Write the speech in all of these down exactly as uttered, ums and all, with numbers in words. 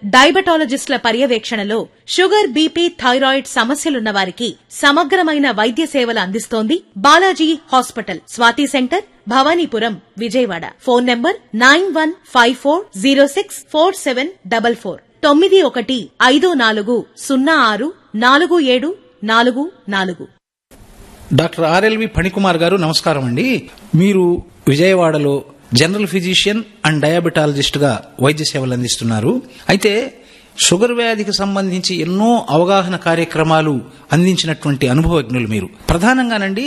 డయాబెటాలజిస్టుల పర్యవేక్షణలో sugar, BP, thyroid సమస్యలున్న వారికి సమగ్రమైన వైద్య సేవలు అందిస్తోంది Balaji hospital, Swathi centre, Bhavanipuram, Vijayawada. Phone number nine one five four zero six four seven double four తొమ్మిది ఒకటి ఐదు నాలుగు సున్నా ఆరు నాలుగు ఏడు నాలుగు నాలుగు. డాక్టర్ ఆర్ఎల్వి ఫణికుమార్ గారు నమస్కారం అండి. మీరు విజయవాడలో జనరల్ ఫిజిషియన్ అండ్ డయాబెటాలజిస్ట్ గా వైద్య సేవలు అందిస్తున్నారు. అయితే షుగర్ వ్యాధికి సంబంధించి ఎన్నో అవగాహన కార్యక్రమాలు అందించినటువంటి అనుభవజ్ఞులు మీరు. ప్రధానంగానండి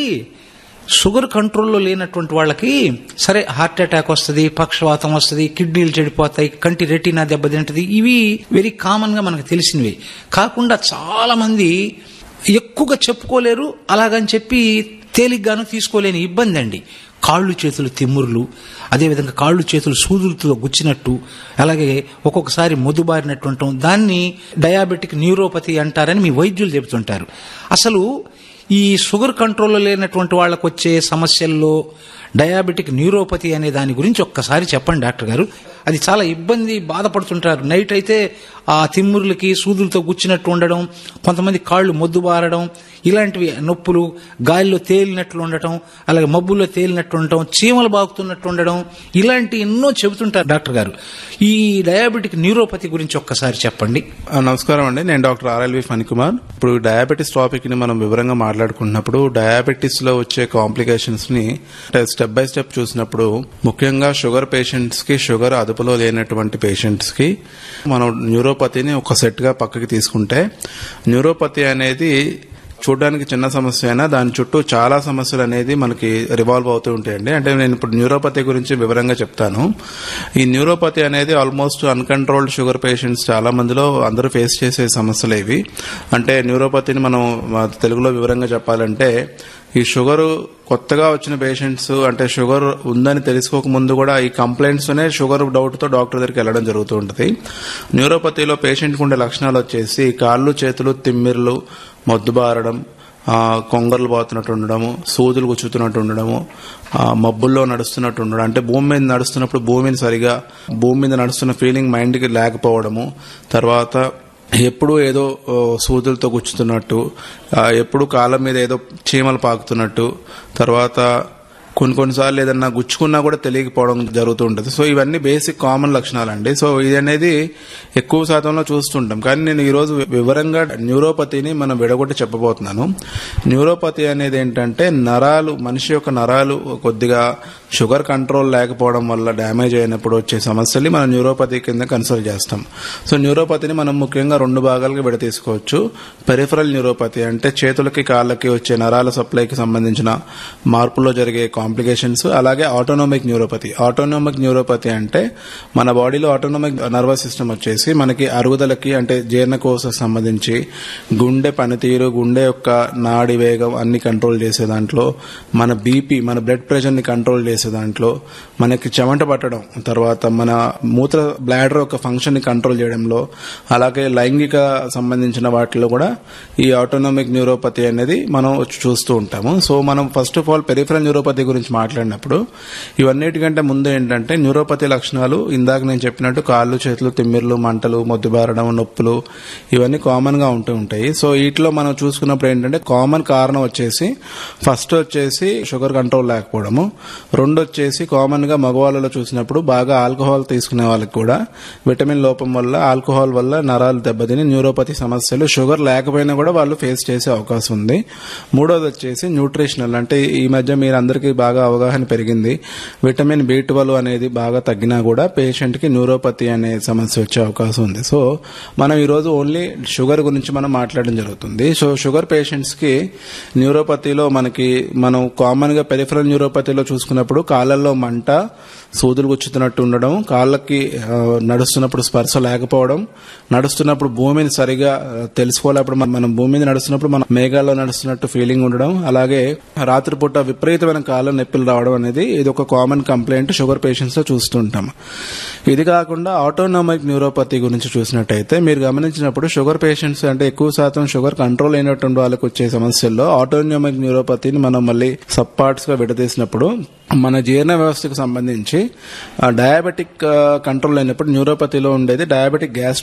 షుగర్ కంట్రోల్లో లేనటువంటి వాళ్ళకి సరే హార్ట్ అటాక్ వస్తుంది, పక్షవాతం వస్తుంది, కిడ్నీలు చెడిపోతాయి, కంటి రెటీనా దెబ్బతింటది, ఇవి వెరీ కామన్ గా మనకు తెలిసినవి. కాకుండా చాలా మంది ఎక్కువగా చెప్పుకోలేరు, అలాగని చెప్పి తేలిగ్గాను తీసుకోలేని ఇబ్బంది అండి కాళ్ళు చేతులు తిమ్మురులు, అదేవిధంగా కాళ్ళు చేతులు సూదులతో గుచ్చినట్టు, అలాగే ఒక్కొక్కసారి మొద్దుబారినట్టు ఉంటాం. దాన్ని డయాబెటిక్ న్యూరోపతి అంటారని మీ వైద్యులు చెబుతుంటారు. అసలు ఈ షుగర్ కంట్రోల్లో లేనటువంటి వాళ్ళకు వచ్చే సమస్యల్లో డయాబెటిక్ న్యూరోపతి అనే దాని గురించి ఒక్కసారి చెప్పండి డాక్టర్ గారు. అది చాలా ఇబ్బంది, బాధపడుతుంటారు. నైట్ అయితే ఆ తిమ్మురులకి సూదులతో గుచ్చినట్టు ఉండడం, కొంతమంది కాళ్ళు మొద్దుబారడం, ఇలాంటివి నొప్పులు, గాలిలో తేలినట్లు ఉండటం, అలాగే మబ్బుల్లో తేలినట్టు ఉండటం, చీమలు బాగుతున్నట్టు ఉండడం, ఇలాంటి ఎన్నో చెబుతుంటారు డాక్టర్ గారు. ఈ డయాబెటిక్ న్యూరోపతి గురించి ఒక్కసారి చెప్పండి. నమస్కారం అండి, నేను డాక్టర్ ఆర్ఎల్వి ఫణికుమార్. ఇప్పుడు డయాబెటిస్ టాపిక్ ని మనం వివరంగా మాట్లాడుకుంటున్నప్పుడు డయాబెటిస్ లో వచ్చే కాంప్లికేషన్స్ ని స్టెప్ బై స్టెప్ చూసినప్పుడు ముఖ్యంగా షుగర్ పేషెంట్స్ కి, షుగర్ అదుపులో లేనటువంటి పేషెంట్స్ కి మనం న్యూరోపతిని ఒక సెట్ గా పక్కకి తీసుకుంటే, న్యూరోపతి అనేది చూడడానికి చిన్న సమస్య అయినా దాని చుట్టూ చాలా సమస్యలు అనేది మనకి రివాల్వ్ అవుతూ ఉంటాయండి. అంటే నేను ఇప్పుడు న్యూరోపతి గురించి వివరంగా చెప్తాను. ఈ న్యూరోపతి అనేది ఆల్మోస్ట్ అన్కంట్రోల్డ్ షుగర్ పేషెంట్స్ చాలా మందిలో అందరూ ఫేస్ చేసే సమస్యలు ఇవి. అంటే న్యూరోపతిని మనం తెలుగులో వివరంగా చెప్పాలంటే, ఈ షుగర్ కొత్తగా వచ్చిన పేషెంట్స్, అంటే షుగర్ ఉందని తెలుసుకోక ముందు కూడా ఈ కంప్లైంట్స్ నే షుగర్ డౌట్ తో డాక్టర్ దగ్గరికి వెళ్ళడం జరుగుతూ ఉంటుంది. న్యూరోపతిలో పేషెంట్ కు ఉండే లక్షణాలు వచ్చేసి కాళ్ళు చేతులు తిమ్మిర్లు, మొద్దుబారడం, కొంగర్లు పోతున్నట్టు ఉండడము, సూదులు గుచ్చుతున్నట్టు ఉండడము, మబ్బుల్లో నడుస్తున్నట్టు ఉండడం, అంటే భూమి మీద నడుస్తున్నప్పుడు భూమిని సరిగా భూమి మీద నడుస్తున్న ఫీలింగ్ మైండ్ కి లేకపోవడము, తర్వాత ఎప్పుడు ఏదో సూదులతో గుచ్చుతున్నట్టు, ఎప్పుడు కాళ్ళ మీద ఏదో చీమలు పాకుతున్నట్టు, తర్వాత కొన్ని కొన్నిసార్లు ఏదన్నా గుచ్చుకున్నా కూడా తెలియకపోవడం జరుగుతూ ఉంటుంది. సో ఇవన్నీ బేసిక్ కామన్ లక్షణాలండి. సో ఇది అనేది ఎక్కువ శాతంలో చూస్తుంటాం. కానీ నేను ఈరోజు వివరంగా న్యూరోపతిని మనం విడగొట్టి చెప్పబోతున్నాను. న్యూరోపతి అనేది ఏంటంటే నరాలు, మనిషి యొక్క నరాలు కొద్దిగా షుగర్ కంట్రోల్ లేకపోవడం వల్ల డ్యామేజ్ అయినప్పుడు వచ్చే సమస్యల్ని మనం న్యూరోపతి కింద కన్సల్ట్ చేస్తాం. సో న్యూరోపతిని మనం ముఖ్యంగా రెండు భాగాలుగా విడతీసుకోవచ్చు. పెరిఫరల్ న్యూరోపతి అంటే చేతులకి కాళ్ళకి వచ్చే నరాల సప్లైకి సంబంధించిన మార్పులో జరిగే కాంప్లికేషన్స్, అలాగే ఆటోనోమిక్ న్యూరోపతి. ఆటోనోమిక్ న్యూరోపతి అంటే మన బాడీలో ఆటోనోమిక్ నర్వస్ సిస్టమ్ వచ్చేసి మనకి అరుగుదలకి, అంటే జీర్ణకోశకు సంబంధించి గుండె పనితీరు, గుండె యొక్క నాడి వేగం అన్ని కంట్రోల్ చేసే దాంట్లో, మన బీపీ, మన బ్లడ్ ప్రెషర్ ని కంట్రోల్ చేసే దాంట్లో, మనకి చెమట పట్టడం, తర్వాత మన మూత్ర బ్లాడర్ యొక్క ఫంక్షన్ ని కంట్రోల్ చేయడంలో, అలాగే లైంగిక సంబంధించిన వాటిలో కూడా ఈ ఆటోనోమిక్ న్యూరోపతి అనేది మనం చూస్తూ ఉంటాము. సో మనం first of all peripheral neuropathy గురించి మాట్లాడినప్పుడు ఇవన్నిటికంటే ముందు ఏంటంటే న్యూరోపతి లక్షణాలు ఇందాక నేను చెప్పినట్టు కాళ్ళు చేతులు తిమ్మిర్లు, మంటలు, మొద్దుబారడం, నొప్పులు ఇవన్నీ కామన్ గా ఉంటూ ఉంటాయి. సో వీటిలో మనం చూసుకున్నప్పుడు ఏంటంటే కామన్ కారణం వచ్చేసి ఫస్ట్ వచ్చేసి షుగర్ కంట్రోల్ లేకపోవడము, రెండు వచ్చేసి కామన్ గా మగవాళ్ళలో చూసినప్పుడు బాగా ఆల్కహాల్ తీసుకునే వాళ్ళకి కూడా విటమిన్ లోపం వల్ల, ఆల్కహాల్ వల్ల నరాలు దెబ్బతిని న్యూరోపతి సమస్యలు షుగర్ లేకపోయినా కూడా వాళ్ళు ఫేస్ చేసే అవకాశం ఉంది. మూడోది వచ్చేసి న్యూట్రిషనల్, అంటే ఈ మధ్య మీరు అందరికీ బాగా అవగాహన పెరిగింది, విటమిన్ బి ట్వెల్వ్ అనేది బాగా తగ్గినా కూడా పేషెంట్ కి న్యూరోపతి అనే సమస్య వచ్చే అవకాశం ఉంది. సో మనం ఈరోజు ఓన్లీ షుగర్ గురించి మనం మాట్లాడడం జరుగుతుంది. సో షుగర్ పేషెంట్స్ కి న్యూరోపతిలో మనకి మనం కామన్ గా పెరిఫరల్ న్యూరోపతిలో చూసుకున్నప్పుడు కాళ్ళల్లో మంట, సూదులు గుచ్చుతున్నట్టు ఉండడం, కాళ్ళకి నడుస్తున్నప్పుడు స్పర్శ లేకపోవడం, నడుస్తున్నప్పుడు భూమిని సరిగా తెలుసుకోలేప్పుడు మనం భూమి మీద నడుస్తున్నప్పుడు మనం మేఘాల్లో నడుస్తున్నట్టు ఫీలింగ్ ఉండడం, అలాగే రాత్రిపూట విపరీతమైన కాళ్ళ నొప్పులు రావడం అనేది ఇది ఒక కామన్ కంప్లైంట్ షుగర్ పేషెంట్స్ లో చూస్తుంటాం. ఇది కాకుండా ఆటోనోమిక్ న్యూరోపతి గురించి చూసినట్టయితే మీరు గమనించినప్పుడు షుగర్ పేషెంట్స్ అంటే ఎక్కువ శాతం షుగర్ కంట్రోల్ అయినటువంటి వాళ్ళకి వచ్చే సమస్యల్లో ఆటోనోమిక్ న్యూరోపతిని మనం మళ్ళీ సబ్ పార్ట్స్ గా విడదీసినప్పుడు మన జీర్ణ వ్యవస్థకు సంబంధించి డయాబెటిక్ కంట్రోల్ అయినప్పుడు న్యూరోపతిలో ఉండేది డయాబెటిక్ గ్యాస్